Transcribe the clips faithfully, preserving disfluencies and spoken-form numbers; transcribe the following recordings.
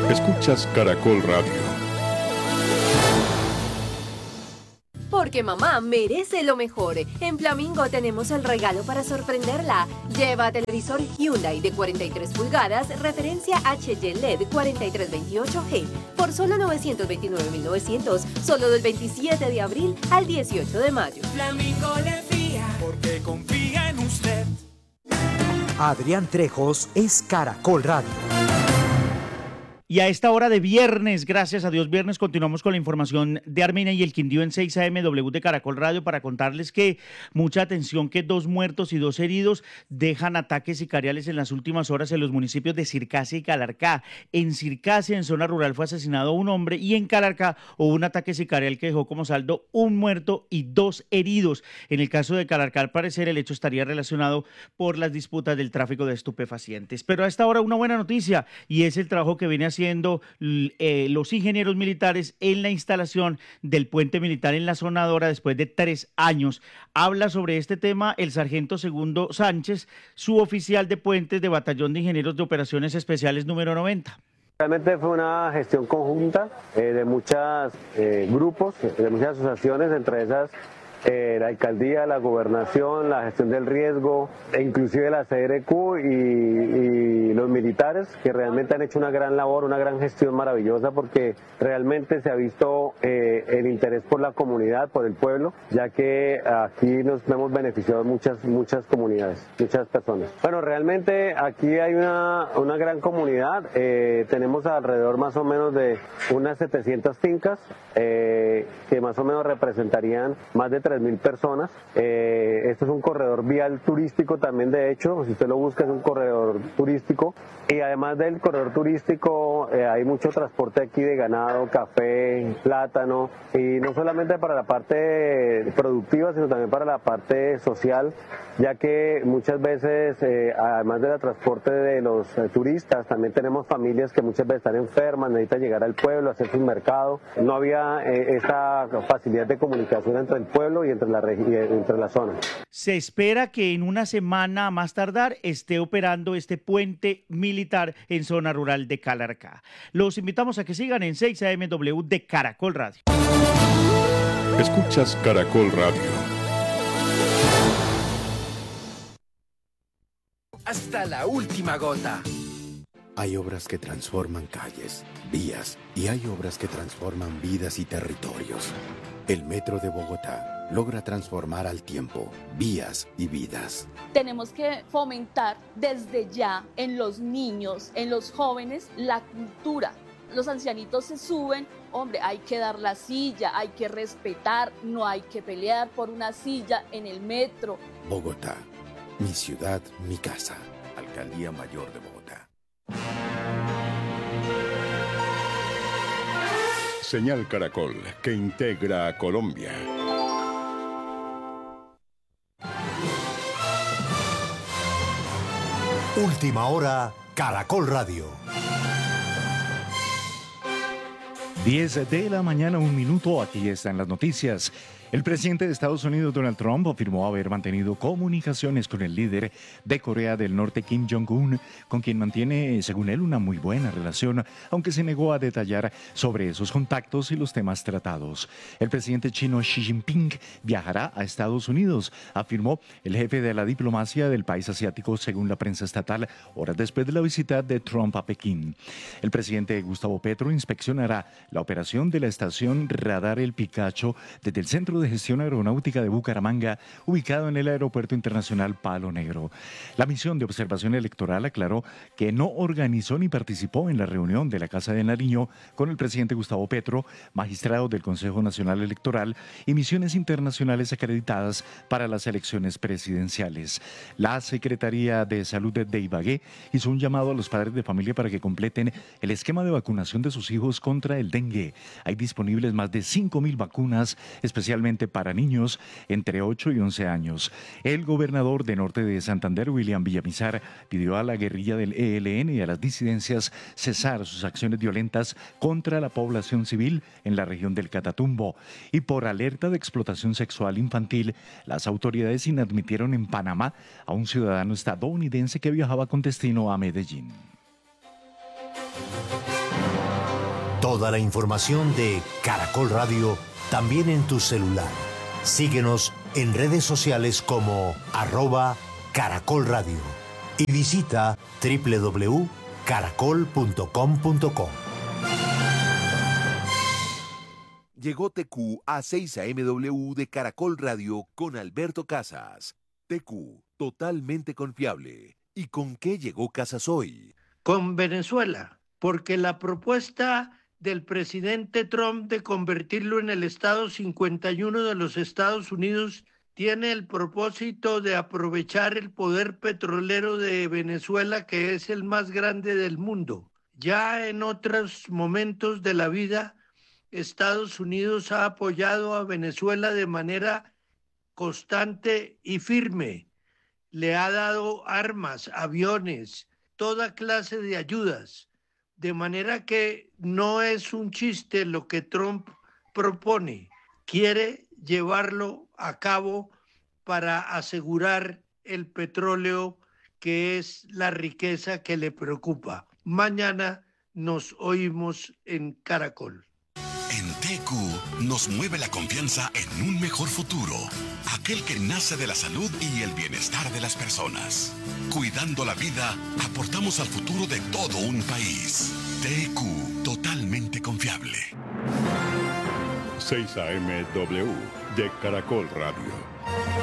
Escuchas Caracol Radio. Porque mamá merece lo mejor. En Flamingo tenemos el regalo para sorprenderla. Lleva televisor Hyundai de cuarenta y tres pulgadas, referencia H D L E D cuarenta y tres veintiocho G, por solo novecientos veintinueve mil novecientos, solo del veintisiete de abril al dieciocho de mayo. Flamingo le fía, porque confía en usted. Adrián Trejos es Caracol Radio. Y a esta hora de viernes, gracias a Dios viernes, continuamos con la información de Armenia y el Quindío en seis A M W de Caracol Radio para contarles que mucha atención, que dos muertos y dos heridos dejan ataques sicariales en las últimas horas en los municipios de Circasia y Calarcá. En Circasia, en zona rural, fue asesinado un hombre y en Calarcá hubo un ataque sicarial que dejó como saldo un muerto y dos heridos. En el caso de Calarcá, al parecer, el hecho estaría relacionado por las disputas del tráfico de estupefacientes. Pero a esta hora una buena noticia y es el trabajo que viene haciendo haciendo eh, los ingenieros militares en la instalación del puente militar en la zona Dora después de tres años. Habla sobre este tema el sargento Segundo Sánchez, suboficial de puentes de Batallón de Ingenieros de Operaciones Especiales número noventa. Realmente fue una gestión conjunta eh, de muchos eh, grupos, de muchas asociaciones, entre esas Eh, la alcaldía, la gobernación, la gestión del riesgo, e inclusive la C R Q y, y los militares, que realmente han hecho una gran labor, una gran gestión maravillosa, porque realmente se ha visto eh, el interés por la comunidad, por el pueblo, ya que aquí nos hemos beneficiado muchas, muchas comunidades, muchas personas. Bueno, realmente aquí hay una, una gran comunidad, eh, tenemos alrededor más o menos de unas setecientas fincas, eh, que más o menos representarían más de tres mil personas. Eh, esto es un corredor vial turístico también, de hecho, si usted lo busca es un corredor turístico, y además del corredor turístico eh, hay mucho transporte aquí de ganado, café, plátano, y no solamente para la parte productiva, sino también para la parte social, ya que muchas veces, eh, además del transporte de los eh, turistas, también tenemos familias que muchas veces están enfermas, necesitan llegar al pueblo, hacer su mercado. No había eh, esta facilidad de comunicación entre el pueblo y entre la, entre la zona. Se espera que en una semana a más tardar esté operando este puente militar en zona rural de Calarcá. Los invitamos a que sigan en seis A M W de Caracol Radio. Escuchas Caracol Radio. Hasta la última gota. Hay obras que transforman calles, vías, y hay obras que transforman vidas y territorios. El Metro de Bogotá logra transformar al tiempo vías y vidas. Tenemos que fomentar desde ya en los niños, en los jóvenes, la cultura. Los ancianitos se suben, hombre, hay que dar la silla, hay que respetar, no hay que pelear por una silla en el metro. Bogotá, mi ciudad, mi casa. Alcaldía Mayor de Bogotá. Señal Caracol, que integra a Colombia. Última hora, Caracol Radio. diez de la mañana, un minuto, aquí están las noticias. El presidente de Estados Unidos, Donald Trump, afirmó haber mantenido comunicaciones con el líder de Corea del Norte, Kim Jong-un, con quien mantiene, según él, una muy buena relación, aunque se negó a detallar sobre esos contactos y los temas tratados. El presidente chino Xi Jinping viajará a Estados Unidos, afirmó el jefe de la diplomacia del país asiático, según la prensa estatal, horas después de la visita de Trump a Pekín. El presidente Gustavo Petro inspeccionará la operación de la estación Radar El Picacho desde el Centro de Gestión Aeronáutica de Bucaramanga, ubicado en el Aeropuerto Internacional Palo Negro. La misión de observación electoral aclaró que no organizó ni participó en la reunión de la Casa de Nariño con el presidente Gustavo Petro, magistrado del Consejo Nacional Electoral y misiones internacionales acreditadas para las elecciones presidenciales. La Secretaría de Salud de Ibagué hizo un llamado a los padres de familia para que completen el esquema de vacunación de sus hijos contra el dengue. Hay disponibles más de cinco mil vacunas, especialmente para niños entre ocho y once años. El gobernador de Norte de Santander, William Villamizar, pidió a la guerrilla del E L N y a las disidencias cesar sus acciones violentas contra la población civil en la región del Catatumbo. Y por alerta de explotación sexual infantil, las autoridades inadmitieron en Panamá a un ciudadano estadounidense que viajaba con destino a Medellín. Toda la información de Caracol Radio también en tu celular. Síguenos en redes sociales como arroba Caracol Radio y visita doble u doble u doble u punto caracol punto com punto co. Llegó T Q a seis A M W de Caracol Radio con Alberto Casas. T Q, totalmente confiable. ¿Y con qué llegó Casas hoy? Con Venezuela, porque la propuesta del presidente Trump de convertirlo en el estado cincuenta y uno de los Estados Unidos tiene el propósito de aprovechar el poder petrolero de Venezuela, que es el más grande del mundo. Ya en otros momentos de la vida, Estados Unidos ha apoyado a Venezuela de manera constante y firme. Le ha dado armas, aviones, toda clase de ayudas. De manera que no es un chiste lo que Trump propone. Quiere llevarlo a cabo para asegurar el petróleo, que es la riqueza que le preocupa. Mañana nos oímos en Caracol. En T Q nos mueve la confianza en un mejor futuro, aquel que nace de la salud y el bienestar de las personas. Cuidando la vida, aportamos al futuro de todo un país. T Q, totalmente confiable. seis A M W de Caracol Radio.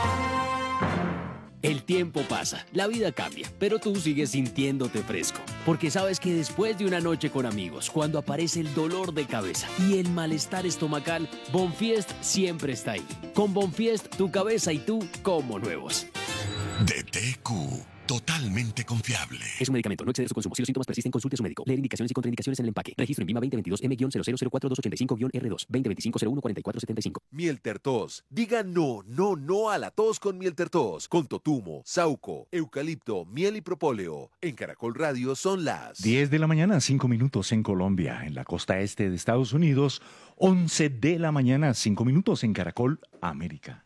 El tiempo pasa, la vida cambia, pero tú sigues sintiéndote fresco, porque sabes que después de una noche con amigos, cuando aparece el dolor de cabeza y el malestar estomacal, Bonfiest siempre está ahí. Con Bonfiest, tu cabeza y tú como nuevos. De T Q, totalmente confiable. Es un medicamento, no exceder su consumo. Si los síntomas persisten, consulte a su médico. Leer indicaciones y contraindicaciones en el empaque. Registro en Vima veinte veintidós M cero cero cero cuatro dos ocho cinco R dos, veinte veinticinco cero uno cuarenta y cuatro setenta y cinco. Miel Tertos. Diga no, no, no a la tos con Miel Tertos. Con totumo, sauco, eucalipto, miel y propóleo. En Caracol Radio son las diez de la mañana, cinco minutos en Colombia. En la costa este de Estados Unidos, once de la mañana, cinco minutos en Caracol América.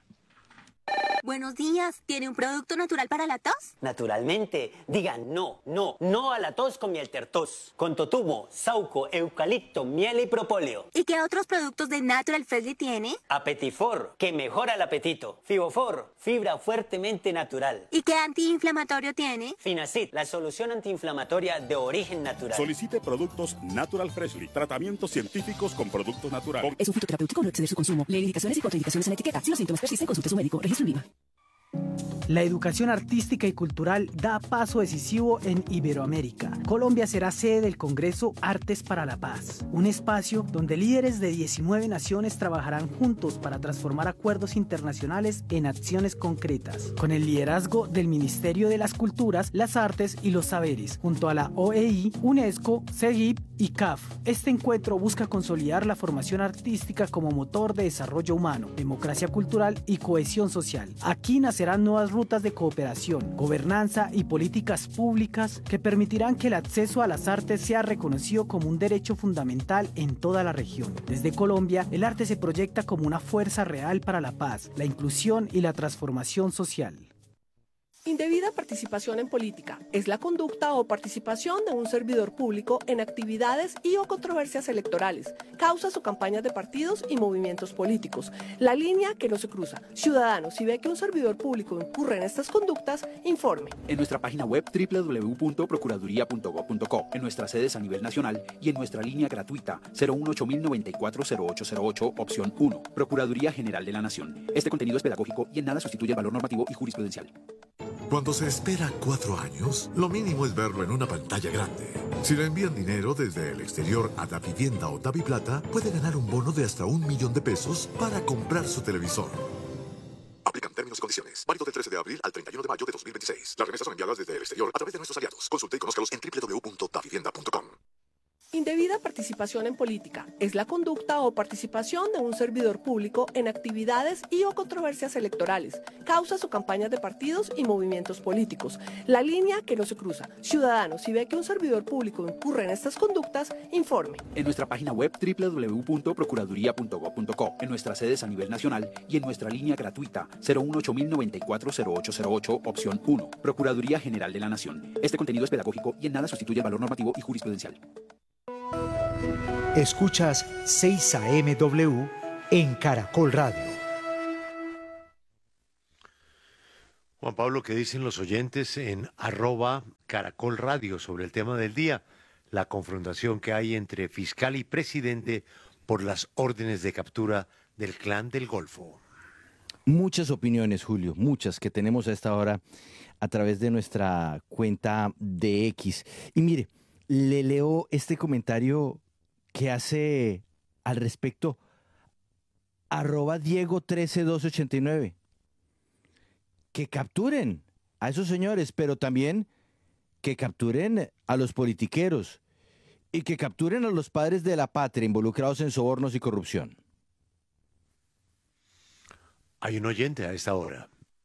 Buenos días, ¿tiene un producto natural para la tos? Naturalmente, digan no, no, no a la tos con Miel Tertos. Con totumo, sauco, eucalipto, miel y propóleo. ¿Y qué otros productos de Natural Freshly tiene? Apetifor, que mejora el apetito. Fibofor, fibra fuertemente natural. ¿Y qué antiinflamatorio tiene? Finacid, la solución antiinflamatoria de origen natural. Solicite productos Natural Freshly, tratamientos científicos con productos naturales. Es un fitoterapéutico, no exceder su consumo. Lee indicaciones y contraindicaciones en la etiqueta. Si los síntomas persisten, consulte a su médico. Registro en Vima. La educación artística y cultural da paso decisivo en Iberoamérica. Colombia será sede del Congreso Artes para la Paz, un espacio donde líderes de diecinueve naciones trabajarán juntos para transformar acuerdos internacionales en acciones concretas, con el liderazgo del Ministerio de las Culturas, las Artes y los Saberes, junto a la O E I, UNESCO, CEGIP y C A F. Este encuentro busca consolidar la formación artística como motor de desarrollo humano, democracia cultural y cohesión social. Aquí nacerán nuevas rutas de cooperación, gobernanza y políticas públicas que permitirán que el acceso a las artes sea reconocido como un derecho fundamental en toda la región. Desde Colombia, el arte se proyecta como una fuerza real para la paz, la inclusión y la transformación social. Indebida participación en política es la conducta o participación de un servidor público en actividades y o controversias electorales, causas o campañas de partidos y movimientos políticos. La línea que no se cruza. Ciudadano, si ve que un servidor público incurre en estas conductas, informe. En nuestra página web doble u doble u doble u punto procuraduría punto gob punto co, en nuestras sedes a nivel nacional y en nuestra línea gratuita cero uno ocho mil noventa y cuatro cero ocho cero ocho, opción uno. Procuraduría General de la Nación. Este contenido es pedagógico y en nada sustituye el valor normativo y jurisprudencial. Cuando se espera cuatro años, lo mínimo es verlo en una pantalla grande. Si le envían dinero desde el exterior a Davivienda o Daviplata, puede ganar un bono de hasta un millón de pesos para comprar su televisor. Aplican términos y condiciones. Válido del trece de abril al treinta y uno de mayo de dos mil veintiséis. Las remesas son enviadas desde el exterior a través de nuestros aliados. Consulte y conózcalos en doble u doble u doble u punto davivienda punto com. Indebida participación en política es la conducta o participación de un servidor público en actividades y o controversias electorales, causas o campañas de partidos y movimientos políticos. La línea que no se cruza. Ciudadano, si ve que un servidor público incurre en estas conductas, informe. En nuestra página web doble u doble u doble u punto procuraduría punto gob punto co, en nuestras sedes a nivel nacional y en nuestra línea gratuita cero uno ocho mil noventa y cuatro cero ocho cero ocho, opción uno. Procuraduría General de la Nación. Este contenido es pedagógico y en nada sustituye el valor normativo y jurisprudencial. Escuchas seis A M W en Caracol Radio. Juan Pablo, ¿qué dicen los oyentes en arroba Caracol Radio sobre el tema del día? La confrontación que hay entre fiscal y presidente por las órdenes de captura del Clan del Golfo. Muchas opiniones, Julio, muchas que tenemos a esta hora a través de nuestra cuenta de X. Y mire, le leo este comentario que hace al respecto arroba Diego trece dos ochenta y nueve. Que capturen a esos señores, pero también que capturen a los politiqueros y que capturen a los padres de la patria involucrados en sobornos y corrupción. Hay un oyente a esta hora.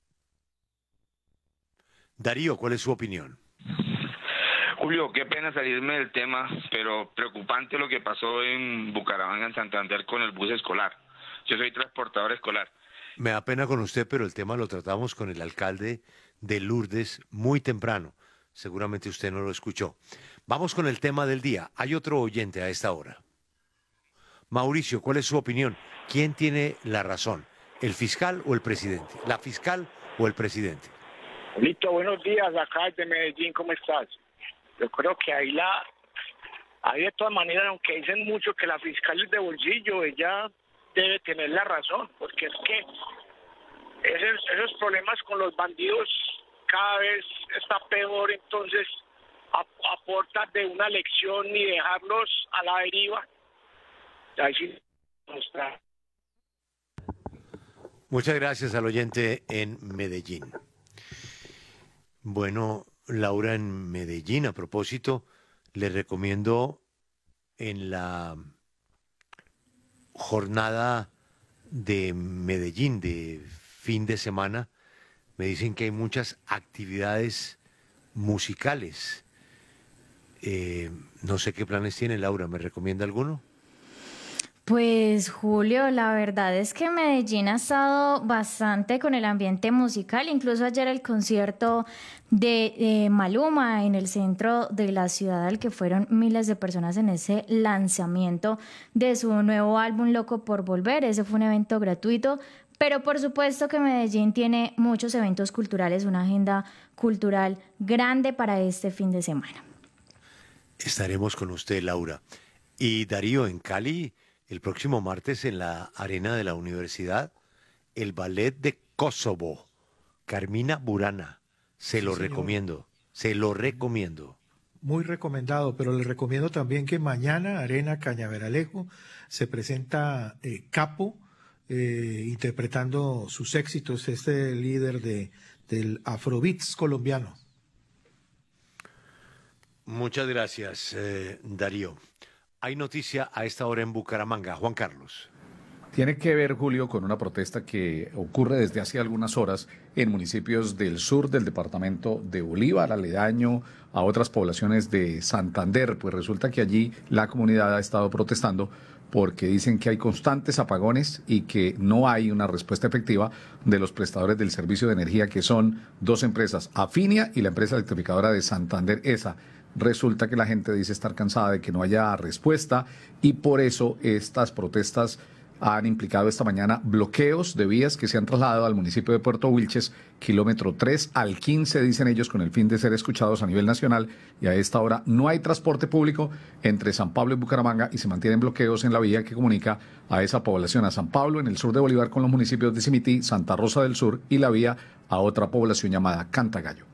Darío, ¿cuál es su opinión? Julio, qué pena salirme del tema, pero preocupante lo que pasó en Bucaramanga, en Santander, con el bus escolar. Yo soy transportador escolar. Me da pena con usted, pero el tema lo tratamos con el alcalde de Lourdes muy temprano. Seguramente usted no lo escuchó. Vamos con el tema del día. Hay otro oyente a esta hora. Mauricio, ¿cuál es su opinión? ¿Quién tiene la razón? ¿El fiscal o el presidente? ¿La fiscal o el presidente? Listo, buenos días, acá de Medellín, ¿cómo estás? Yo creo que ahí la, ahí de todas maneras, aunque dicen mucho que la fiscal es de bolsillo, ella debe tener la razón, porque es que esos, esos problemas con los bandidos cada vez está peor, entonces ap- aporta de una lección y dejarlos a la deriva. Ahí sí mostrar. Muchas gracias al oyente en Medellín. Bueno, Laura, en Medellín, a propósito, le recomiendo en la jornada de Medellín de fin de semana, me dicen que hay muchas actividades musicales. Eh, no sé qué planes tiene, Laura, ¿me recomienda alguno? Pues Julio, la verdad es que Medellín ha estado bastante con el ambiente musical, incluso ayer el concierto de eh, Maluma en el centro de la ciudad, al que fueron miles de personas en ese lanzamiento de su nuevo álbum Loco por Volver. Ese fue un evento gratuito, pero por supuesto que Medellín tiene muchos eventos culturales, una agenda cultural grande para este fin de semana. Estaremos con usted, Laura. Y Darío, en Cali, el próximo martes en la arena de la universidad, el ballet de Kosovo, Carmina Burana. Se lo señor. recomiendo, se lo recomiendo. Muy recomendado, pero le recomiendo también que mañana, Arena Cañaveralejo, se presenta eh, Capo, eh, interpretando sus éxitos, este líder de, del Afrobeats colombiano. Muchas gracias, eh, Darío. Hay noticia a esta hora en Bucaramanga. Juan Carlos. Tiene que ver, Julio, con una protesta que ocurre desde hace algunas horas en municipios del sur del departamento de Bolívar, aledaño a otras poblaciones de Santander. Pues resulta que allí la comunidad ha estado protestando porque dicen que hay constantes apagones y que no hay una respuesta efectiva de los prestadores del servicio de energía, que son dos empresas, Afinia y la empresa electrificadora de Santander, ESA. Resulta que la gente dice estar cansada de que no haya respuesta y por eso estas protestas han implicado esta mañana bloqueos de vías que se han trasladado al municipio de Puerto Wilches, kilómetro tres al quince, dicen ellos, con el fin de ser escuchados a nivel nacional, y a esta hora no hay transporte público entre San Pablo y Bucaramanga y se mantienen bloqueos en la vía que comunica a esa población, a San Pablo en el sur de Bolívar con los municipios de Simití, Santa Rosa del Sur y la vía a otra población llamada Cantagallo.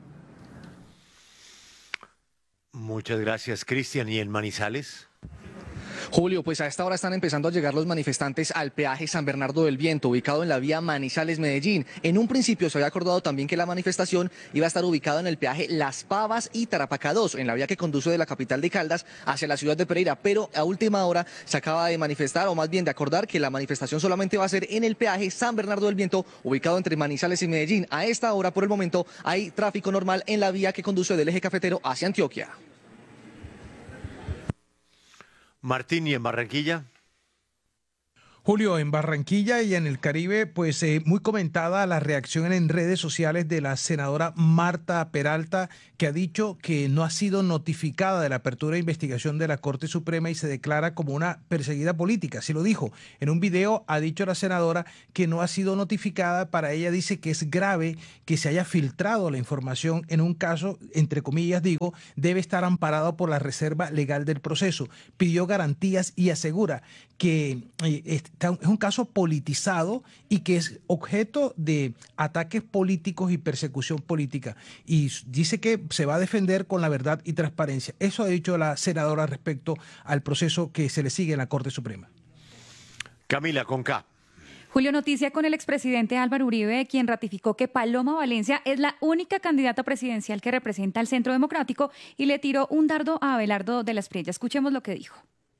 Muchas gracias, Cristian. ¿Y en Manizales? Julio, pues a esta hora están empezando a llegar los manifestantes al peaje San Bernardo del Viento, ubicado en la vía Manizales-Medellín. En un principio se había acordado también que la manifestación iba a estar ubicada en el peaje Las Pavas y Tarapacá dos, en la vía que conduce de la capital de Caldas hacia la ciudad de Pereira, pero a última hora se acaba de manifestar, o más bien de acordar, que la manifestación solamente va a ser en el peaje San Bernardo del Viento, ubicado entre Manizales y Medellín. A esta hora, por el momento, hay tráfico normal en la vía que conduce del eje cafetero hacia Antioquia. Martín, ¿y en Barranquilla? Julio, en Barranquilla y en el Caribe, pues eh, muy comentada la reacción en redes sociales de la senadora Marta Peralta, que ha dicho que no ha sido notificada de la apertura de investigación de la Corte Suprema y se declara como una perseguida política. Así lo dijo. En un video ha dicho la senadora que no ha sido notificada. Para ella dice que es grave que se haya filtrado la información en un caso, entre comillas digo, debe estar amparado por la reserva legal del proceso. Pidió garantías y asegura que eh, es un caso politizado y que es objeto de ataques políticos y persecución política. Y dice que se va a defender con la verdad y transparencia. Eso ha dicho la senadora respecto al proceso que se le sigue en la Corte Suprema. Camila, con K. Julio, noticia con el expresidente Álvaro Uribe, quien ratificó que Paloma Valencia es la única candidata presidencial que representa al Centro Democrático y le tiró un dardo a Abelardo de la Espriella. Escuchemos lo que dijo.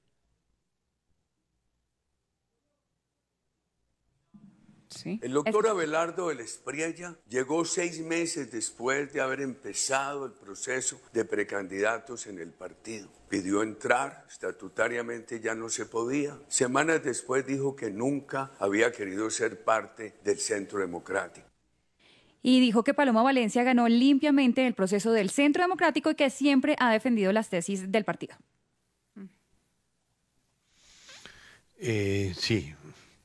Sí. El doctor Abelardo de la Espriella llegó seis meses después de haber empezado el proceso de precandidatos en el partido. Pidió entrar, estatutariamente ya no se podía. Semanas después dijo que nunca había querido ser parte del Centro Democrático. Y dijo que Paloma Valencia ganó limpiamente el proceso del Centro Democrático y que siempre ha defendido las tesis del partido. Eh, sí.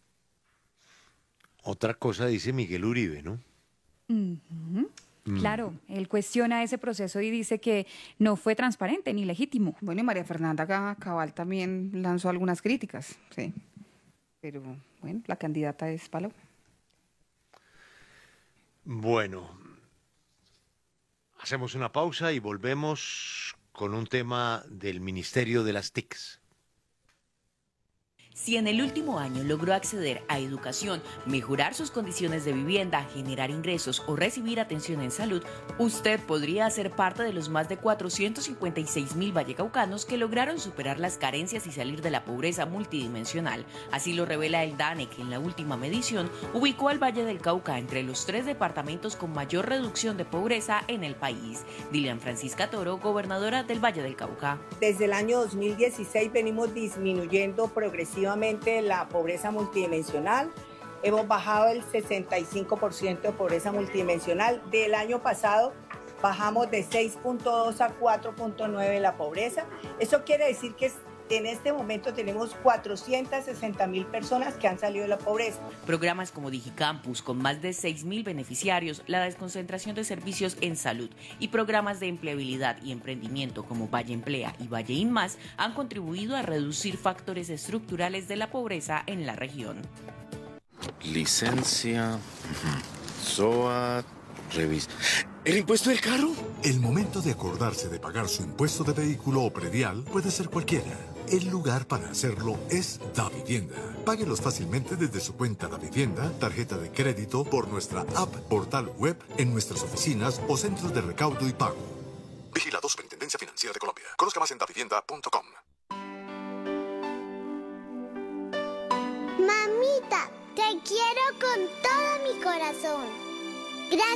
Otra cosa dice Miguel Uribe, ¿no? Uh-huh. Mm. Claro, él cuestiona ese proceso y dice que no fue transparente ni legítimo. Bueno, y María Fernanda Cabal también lanzó algunas críticas, sí. Pero bueno, la candidata es Paloma. Bueno, hacemos una pausa y volvemos con un tema del Ministerio de las T I Cs. Si en el último año logró acceder a educación, mejorar sus condiciones de vivienda, generar ingresos o recibir atención en salud, usted podría ser parte de los más de cuatrocientos cincuenta y seis mil vallecaucanos que lograron superar las carencias y salir de la pobreza multidimensional. Así lo revela el DANE, que en la última medición ubicó al Valle del Cauca entre los tres departamentos con mayor reducción de pobreza en el país. Dilian Francisca Toro, gobernadora del Valle del Cauca. Desde el año dos mil dieciséis venimos disminuyendo progresivamente la pobreza multidimensional. Hemos bajado el sesenta y cinco por ciento de pobreza multidimensional. Del año pasado bajamos de seis punto dos a cuatro punto nueve la pobreza. Eso quiere decir que en este momento tenemos cuatrocientas sesenta mil personas que han salido de la pobreza. Programas como Digicampus, con más de seis mil beneficiarios, la desconcentración de servicios en salud y programas de empleabilidad y emprendimiento como Valle Emplea y Valle Inmás han contribuido a reducir factores estructurales de la pobreza en la región. Licencia, S O A, revisa. ¿El impuesto del carro? El momento de acordarse de pagar su impuesto de vehículo o predial puede ser cualquiera. El lugar para hacerlo es Davivienda. Páguelos fácilmente desde su cuenta Davivienda, tarjeta de crédito, por nuestra app, portal web, en nuestras oficinas o centros de recaudo y pago. Vigilado Superintendencia Financiera de Colombia. Conozca más en davivienda punto com. Mamita, te quiero con todo mi corazón. Gracias